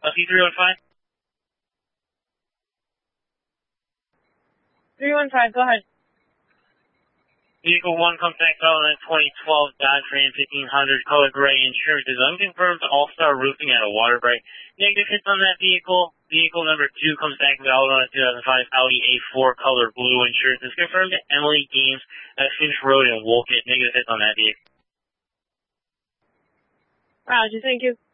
C315? 315, go ahead. Vehicle 1 comes back out on a 2012 Dodge Ram 1500 color gray, insurance is unconfirmed, All-Star Roofing at a water break. Negative hits on that vehicle. Vehicle number 2 comes back out on a 2005 Audi A4 color blue, insurance is confirmed. Emily Games at Finch Road in Wolcott, negative hits on that vehicle. Roger, thank you.